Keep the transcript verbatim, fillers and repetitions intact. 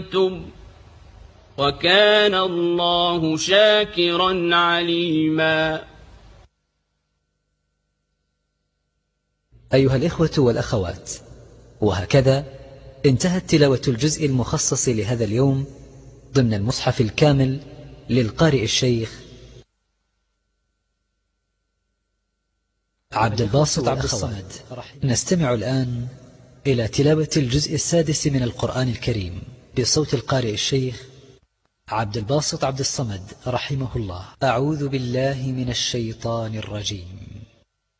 وكان الله شاكرا عليما. أيها الإخوة والأخوات، وهكذا انتهت تلاوة الجزء المخصص لهذا اليوم ضمن المصحف الكامل للقارئ الشيخ عبد الباسط عبد الصمد. نستمع الآن إلى تلاوة الجزء السادس من القرآن الكريم بصوت القارئ الشيخ عبد الباسط عبد الصمد رحمه الله. أعوذ بالله من الشيطان الرجيم.